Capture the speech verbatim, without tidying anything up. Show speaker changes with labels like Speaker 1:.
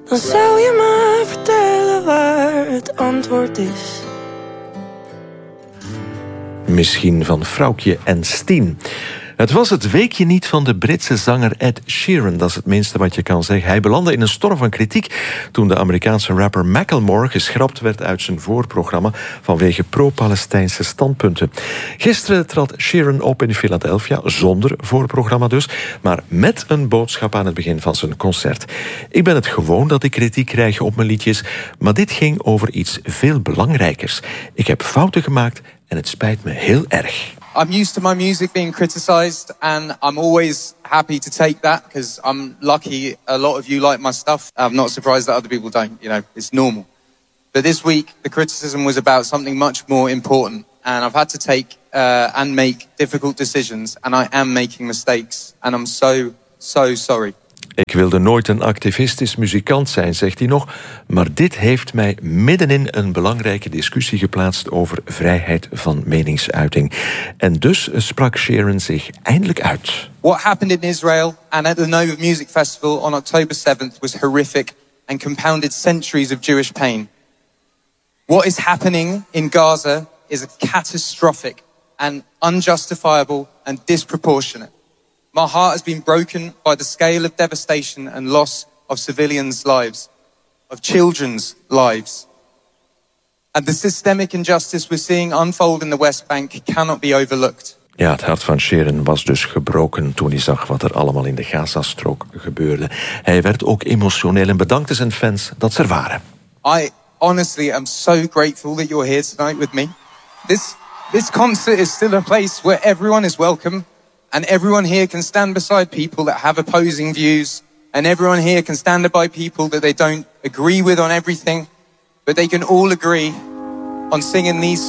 Speaker 1: Dan zou je me vertellen waar het antwoord is.
Speaker 2: Misschien van Vrouwtje en Steen. Het was het weekje niet van de Britse zanger Ed Sheeran. Dat is het minste wat je kan zeggen. Hij belandde in een storm van kritiek toen de Amerikaanse rapper Macklemore geschrapt werd uit zijn voorprogramma vanwege pro-Palestijnse standpunten. Gisteren trad Sheeran op in Philadelphia, zonder voorprogramma dus, maar met een boodschap aan het begin van zijn concert. Ik ben het gewoon dat ik kritiek krijg op mijn liedjes, maar dit ging over iets veel belangrijkers. Ik heb fouten gemaakt en het spijt me heel erg.
Speaker 3: I'm used to my music being criticized, and I'm always happy to take that because I'm lucky a lot of you like my stuff. I'm not surprised that other people don't, you know, it's normal. But this week, the criticism was about something much more important, and I've had to take uh, and make difficult decisions, and I am making mistakes, and I'm so, so sorry.
Speaker 2: Ik wilde nooit een activistisch muzikant zijn, zegt hij nog, maar dit heeft mij middenin een belangrijke discussie geplaatst over vrijheid van meningsuiting. En dus sprak Sheeran zich eindelijk uit.
Speaker 3: What happened in Israel and at the Nova Music Festival on October seventh was horrific and compounded centuries of Jewish pain. What is happening in Gaza is catastrophic and unjustifiable and disproportionate. My heart has been broken by the scale of devastation and loss of civilians' lives, of children's lives. And the systemic injustice we're seeing unfold in the West Bank cannot be overlooked.
Speaker 2: Ja, het hart van Sheeran was dus gebroken toen hij zag wat er allemaal in de Gazastrook gebeurde. Hij werd ook emotioneel en bedankte zijn fans dat ze er waren.
Speaker 3: I honestly am so grateful that you're here tonight with me. This, this concert is still a place where everyone is welcome. And everyone here can stand beside people that have opposing views. And everyone here can stand by people that they don't agree with on everything. But they can all agree on singing these